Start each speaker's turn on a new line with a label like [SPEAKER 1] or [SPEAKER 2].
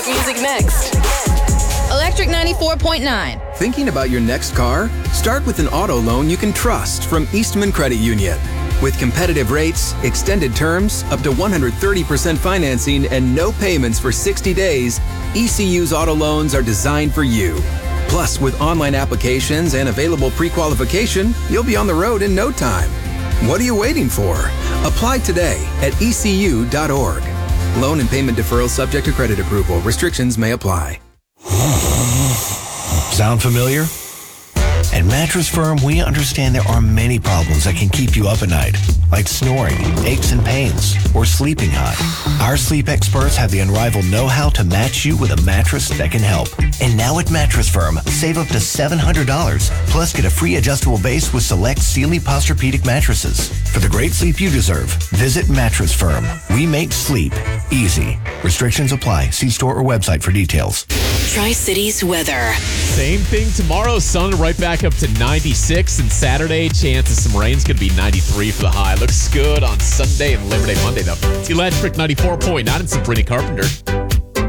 [SPEAKER 1] music next.
[SPEAKER 2] Electric 94.9.
[SPEAKER 3] Thinking about your next car? Start with an auto loan you can trust from Eastman Credit Union. With competitive rates, extended terms, up to 130% financing, and no payments for 60 days, ECU's auto loans are designed for you. Plus, with online applications and available pre-qualification, you'll be on the road in no time. What are you waiting for? Apply today at ecu.org. Loan and payment deferral subject to credit approval. Restrictions may apply.
[SPEAKER 4] Sound familiar? At Mattress Firm, we understand there are many problems that can keep you up at night, like snoring, aches and pains, or sleeping hot. Our sleep experts have the unrivaled know-how to match you with a mattress that can help. And now at Mattress Firm, save up to $700, plus get a free adjustable base with select Sealy Posturepedic mattresses. For the great sleep you deserve, visit Mattress Firm. We make sleep easy. Restrictions apply. See store or website for details.
[SPEAKER 1] Tri-Cities weather.
[SPEAKER 5] Same thing tomorrow. Sun right back up to 96, and Saturday, chance of some rain's going to be 93 for the high. Looks good on Sunday and Labor Day Monday, though. It's Electric 94.9 and some Brittany Carpenter.